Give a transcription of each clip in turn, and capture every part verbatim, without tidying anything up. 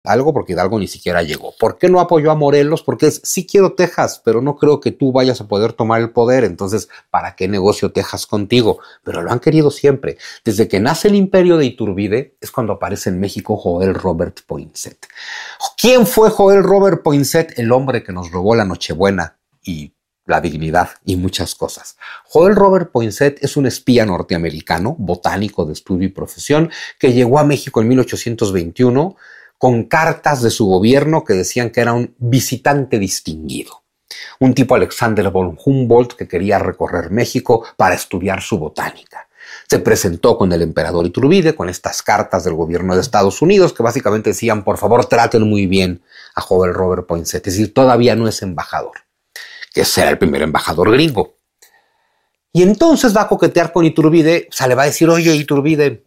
algo porque Hidalgo ni siquiera llegó. ¿Por qué no apoyó a Morelos? Porque es, sí quiero Texas, pero no creo que tú vayas a poder tomar el poder, entonces, ¿para qué negocio Texas contigo? Pero lo han querido siempre. Desde que nace el imperio de Iturbide, es cuando aparece en México Joel Robert Poinsett. ¿Quién fue Joel Robert Poinsett? El hombre que nos robó la Nochebuena y la dignidad y muchas cosas. Joel Robert Poinsett es un espía norteamericano, botánico de estudio y profesión, que llegó a México en mil ochocientos veintiuno con cartas de su gobierno que decían que era un visitante distinguido. Un tipo Alexander von Humboldt que quería recorrer México para estudiar su botánica. Se presentó con el emperador Iturbide con estas cartas del gobierno de Estados Unidos que básicamente decían, por favor, traten muy bien a Joel Robert Poinsett. Es decir, todavía no es embajador, que será el primer embajador gringo. Y entonces va a coquetear con Iturbide, o sea, le va a decir, oye, Iturbide,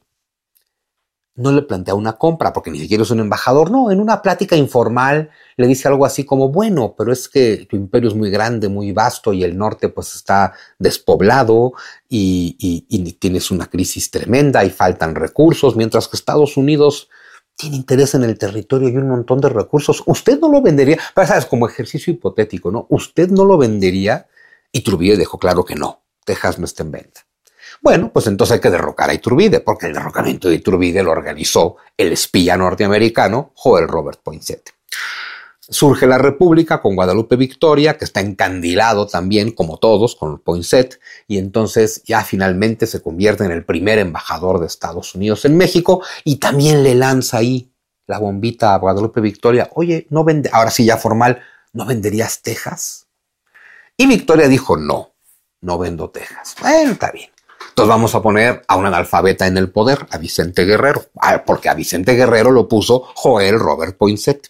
no le plantea una compra, porque ni siquiera es un embajador, no, en una plática informal le dice algo así como, bueno, pero es que tu imperio es muy grande, muy vasto, y el norte pues está despoblado, y, y, y tienes una crisis tremenda, y faltan recursos, mientras que Estados Unidos tiene interés en el territorio y un montón de recursos. Usted no lo vendería, pero sabes, como ejercicio hipotético, ¿no? Usted no lo vendería, y Iturbide dejó claro que no, Texas no está en venta. Bueno, pues entonces hay que derrocar a Iturbide, porque el derrocamiento de Iturbide lo organizó el espía norteamericano Joel Robert Poinsett. Surge la República con Guadalupe Victoria, que está encandilado también, como todos, con Poinsett, y entonces ya finalmente se convierte en el primer embajador de Estados Unidos en México, y también le lanza ahí la bombita a Guadalupe Victoria, oye, no vende, ahora sí ya formal, ¿no venderías Texas? Y Victoria dijo, no, no vendo Texas. Bueno, está bien. Entonces vamos a poner a un analfabeta en el poder, a Vicente Guerrero, porque a Vicente Guerrero lo puso Joel Robert Poinsett.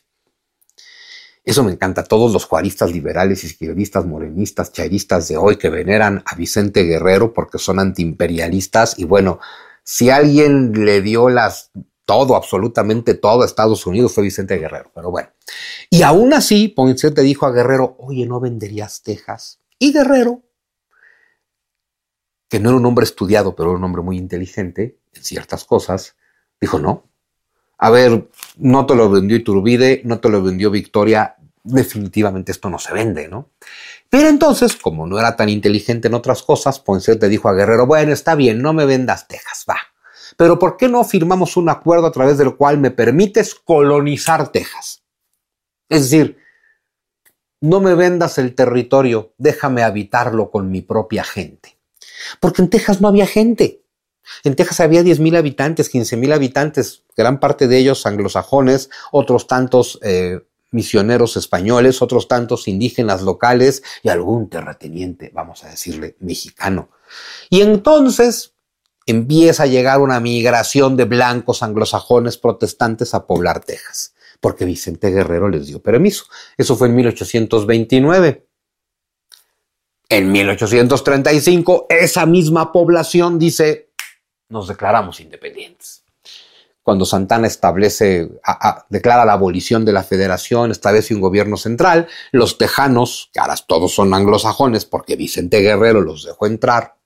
Eso me encanta. Todos los juaristas liberales, izquierdistas, morenistas, chairistas de hoy que veneran a Vicente Guerrero porque son antiimperialistas. Y bueno, si alguien le dio las todo, absolutamente todo a Estados Unidos fue Vicente Guerrero. Pero bueno. Y aún así, Poinsett le dijo a Guerrero, oye, ¿no venderías Texas? Y Guerrero, que no era un hombre estudiado, pero era un hombre muy inteligente en ciertas cosas, dijo no. A ver, no te lo vendió Iturbide, no te lo vendió Victoria, definitivamente esto no se vende, ¿no? Pero entonces, como no era tan inteligente en otras cosas, Poinsett le dijo a Guerrero, bueno, está bien, no me vendas Texas, va. Pero ¿por qué no firmamos un acuerdo a través del cual me permites colonizar Texas? Es decir, no me vendas el territorio, déjame habitarlo con mi propia gente. Porque en Texas no había gente. En Texas había diez mil habitantes, quince mil habitantes, gran parte de ellos anglosajones, otros tantos eh, misioneros españoles, otros tantos indígenas locales y algún terrateniente, vamos a decirle, mexicano. Y entonces empieza a llegar una migración de blancos anglosajones protestantes a poblar Texas, porque Vicente Guerrero les dio permiso. Eso fue en mil ochocientos veintinueve. En mil ochocientos treinta y cinco, esa misma población dice, nos declaramos independientes. Cuando Santana establece, a, a, declara la abolición de la federación, establece un gobierno central, los tejanos, que ahora todos son anglosajones porque Vicente Guerrero los dejó entrar,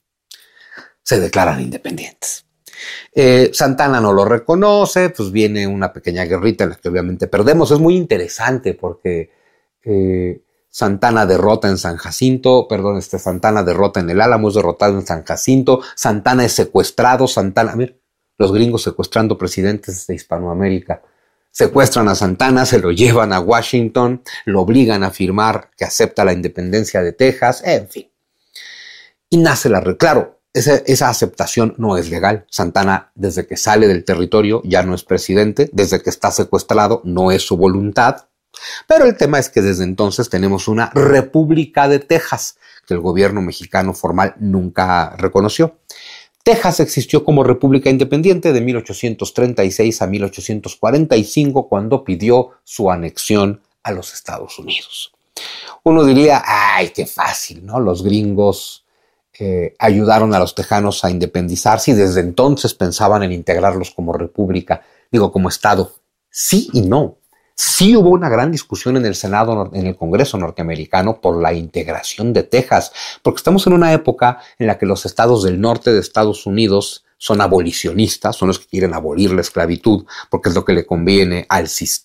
se declaran independientes. Eh, Santana no lo reconoce, pues viene una pequeña guerrita en la que obviamente perdemos. Es muy interesante porque eh, Santana derrota en San Jacinto, perdón, este, Santana derrota en el Álamo, es derrotado en San Jacinto, Santana es secuestrado, Santana, mira, los gringos secuestrando presidentes de Hispanoamérica, secuestran a Santana, se lo llevan a Washington, lo obligan a firmar que acepta la independencia de Texas, en fin. Y nace la, claro, esa, esa aceptación no es legal. Santana, desde que sale del territorio, ya no es presidente, desde que está secuestrado, no es su voluntad. Pero el tema es que desde entonces tenemos una República de Texas que el gobierno mexicano formal nunca reconoció. Texas existió como república independiente de mil ochocientos treinta y seis a mil ochocientos cuarenta y cinco cuando pidió su anexión a los Estados Unidos. Uno diría, ay, qué fácil, ¿no? Los gringos eh, ayudaron a los tejanos a independizarse y desde entonces pensaban en integrarlos como república, digo, como Estado. Sí y no. Sí hubo una gran discusión en el Senado, en el Congreso norteamericano por la integración de Texas, porque estamos en una época en la que los estados del norte de Estados Unidos son abolicionistas, son los que quieren abolir la esclavitud porque es lo que le conviene al sistema